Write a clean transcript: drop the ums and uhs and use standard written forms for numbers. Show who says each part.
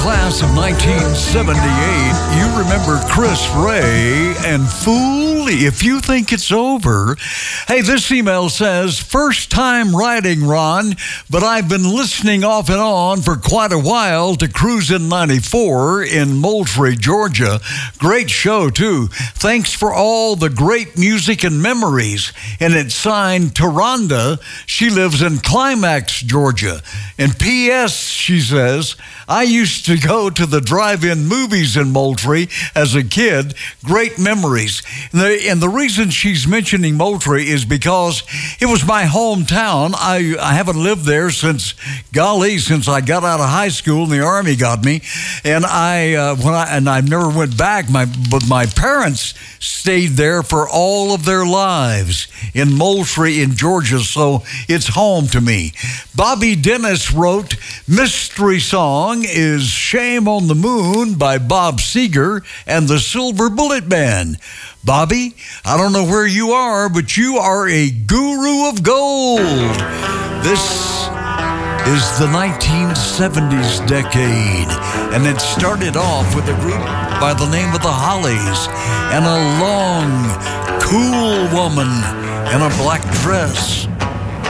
Speaker 1: Class of 1978, you remember Chris Ray and Fool If You Think It's Over. Hey, this email says, first time writing, Ron, but I've been listening off and on for quite a while to Cruisin' 94 in Moultrie, Georgia. Great show, too. Thanks for all the great music and memories. And it's signed Taronda. She lives in Climax, Georgia. And P.S., she says, I used to go to the drive-in movies in Moultrie as a kid. Great memories. And the reason she's mentioning Moultrie is because it was my hometown. I haven't lived there since I got out of high school and the Army got me. And I never went back. But my parents stayed there for all of their lives in Moultrie in Georgia, so it's home to me. Bobby Dennis wrote, Mystery Song is Shame on the Moon by Bob Seger and the Silver Bullet Band. Bobby, I don't know where you are, but you are a guru of gold. This is the 1970s decade, and it started off with a group by the name of the Hollies and a long, cool woman in a black dress